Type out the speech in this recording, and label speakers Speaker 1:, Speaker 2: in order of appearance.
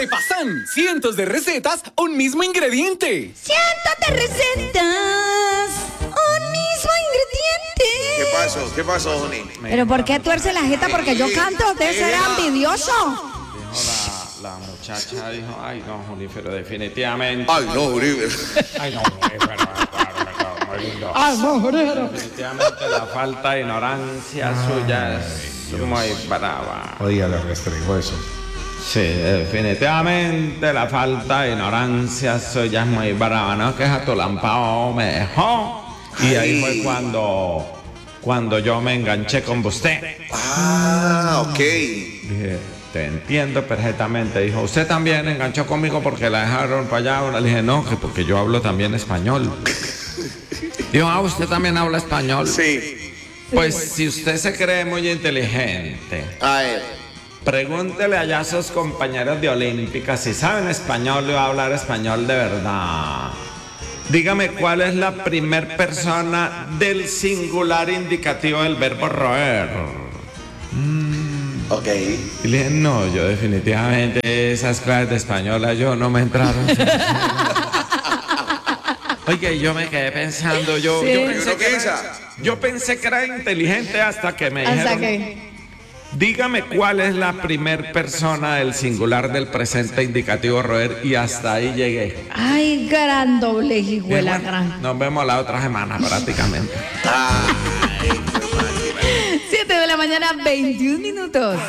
Speaker 1: Repasán cientos de recetas, un mismo ingrediente.
Speaker 2: ¡Cientos de recetas! ¡Un mismo ingrediente!
Speaker 3: ¿Qué pasó, Joni?
Speaker 2: ¿Pero por qué tuerce la jeta? Porque yo canto, debe ser envidioso.
Speaker 4: Dijo la muchacha, dijo, ay no, Junífero, definitivamente.
Speaker 3: Ay, no, Uribe.
Speaker 4: Ay no, Junífero, muy lindo.
Speaker 2: ¡Ay, no, Jorero!
Speaker 4: Definitivamente la falta de ignorancia suya es muy brava.
Speaker 5: Oiga, le restregó eso.
Speaker 4: Sí, definitivamente la falta de ignorancia suya es muy brava, ¿no? Que es atolampado me dejó. Y ahí fue cuando yo me enganché con usted.
Speaker 3: Ah, ok.
Speaker 4: Dije, te entiendo perfectamente. Dijo, usted también enganchó conmigo porque la dejaron para allá. Le dije, no, que porque yo hablo también español. Dijo, ah, ¿usted también habla español?
Speaker 3: Sí.
Speaker 4: Pues si usted se cree muy inteligente,
Speaker 3: A ver.
Speaker 4: pregúntele allá a sus compañeros de Olímpica si saben español y va a hablar español de verdad. Dígame cuál es la primer persona del singular indicativo del verbo roer.
Speaker 3: Ok.
Speaker 4: Y le dije, no, yo definitivamente esas clases de española yo no me entraron. Oye, yo me quedé pensando, yo pensé que era inteligente hasta que me dijeron.
Speaker 2: ¿Hasta qué?
Speaker 4: Dígame cuál es la primer persona del singular del presente indicativo roer y hasta ahí llegué.
Speaker 2: ¡Ay, gran doble, hijuela,
Speaker 4: Bueno,
Speaker 2: gran!
Speaker 4: nos vemos la otra semana prácticamente.
Speaker 2: 7 de la mañana, 21 minutos.